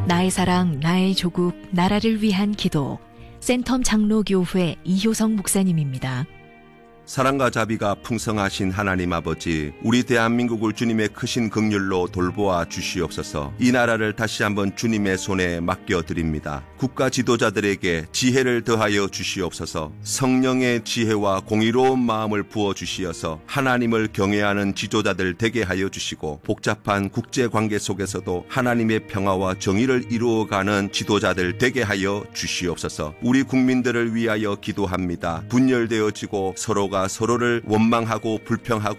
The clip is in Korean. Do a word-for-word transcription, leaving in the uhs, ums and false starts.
나의 사랑, 나의 조국, 나라를 위한 기도. 센텀 장로교회 이효성 목사님입니다. 사랑과 자비가 풍성하신 하나님 아버지, 우리 대한민국을 주님의 크신 긍휼로 돌보아 주시옵소서. 이 나라를 다시 한번 주님의 손에 맡겨드립니다. 국가 지도자들에게 지혜를 더하여 주시옵소서. 성령의 지혜와 공의로운 마음을 부어주시어서 하나님을 경외하는 지도자들 되게 하여 주시고, 복잡한 국제관계 속에서도 하나님의 평화와 정의를 이루어가는 지도자들 되게 하여 주시옵소서. 우리 국민들을 위하여 기도합니다. 분열되어지고 서로가 서로를 원망하고 불평하고